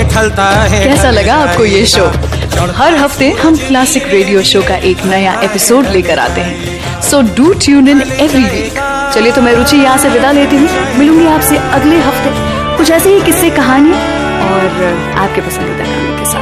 उछलता है। कैसा लगा आपको ये शो? हर हफ्ते हम क्लासिक रेडियो शो का एक नया एपिसोड लेकर आते हैं, so do tune in every week. चलिए तो मैं रुचि यहाँ से विदा लेती हूँ, मिलूंगी आपसे अगले हफ्ते कुछ ऐसे ही किस्से, कहानी और आपके पसंदीदा गानों के साथ।